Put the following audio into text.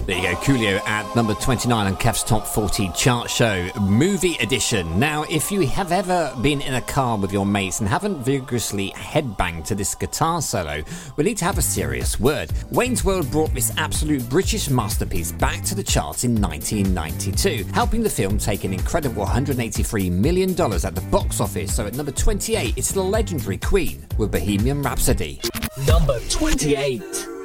There you go, Coolio at number 29 on Kev's Top 40 chart show, Movie Edition. Now, if you have ever been in a car with your mates and haven't vigorously headbanged to this guitar solo, we need to have a serious word. Wayne's World brought this absolute British masterpiece back to the charts in 1992, helping the film take an incredible $183 million at the box office. So at number 28, it's the legendary Queen with Bohemian Rhapsody. Number 28.